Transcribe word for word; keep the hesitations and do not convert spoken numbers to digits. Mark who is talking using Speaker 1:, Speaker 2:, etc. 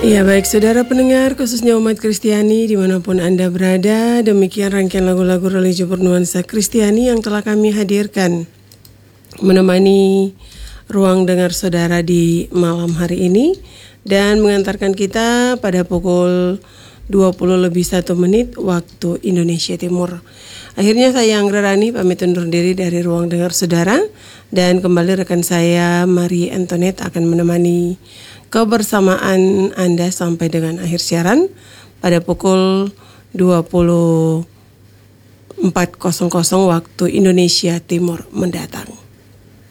Speaker 1: Ya baik saudara pendengar, khususnya umat Kristiani dimanapun Anda berada, demikian rangkaian lagu-lagu religi bernuansa Kristiani yang telah kami hadirkan menemani ruang dengar saudara di malam hari ini dan mengantarkan kita pada pukul dua puluh lebih satu menit waktu Indonesia Timur. Akhirnya saya Anggra Rani pamit undur diri dari ruang dengar saudara dan kembali rekan saya Marie Antoinette akan menemani kebersamaan Anda sampai dengan akhir siaran pada pukul dua puluh empat waktu Indonesia Timur mendatang.